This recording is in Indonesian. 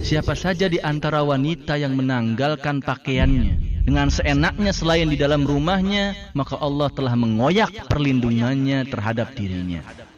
Siapa saja di antara wanita yang menanggalkan pakaiannya dengan seenaknya selain di dalam rumahnya, maka Allah telah mengoyak perlindungannya terhadap dirinya.